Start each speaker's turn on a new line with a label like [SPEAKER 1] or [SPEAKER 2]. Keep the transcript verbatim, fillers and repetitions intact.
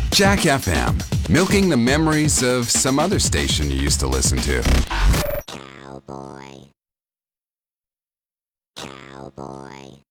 [SPEAKER 1] Jack F M, milking the memories of some other station you used to listen to.
[SPEAKER 2] Cowboy. Cowboy.